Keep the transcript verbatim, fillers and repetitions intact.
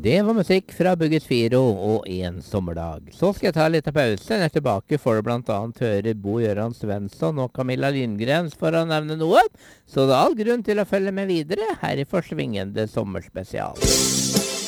Det var musikk fra Bugget Firo og En sommerdag. Så skal jeg ta litt av pause. Når jeg er tilbake får du blant annet høre Bo Jøran Svensson og Camilla Lindgren for å nevne noe. Så det er all grunn til å følge med videre her i Forsvingende sommerspesial.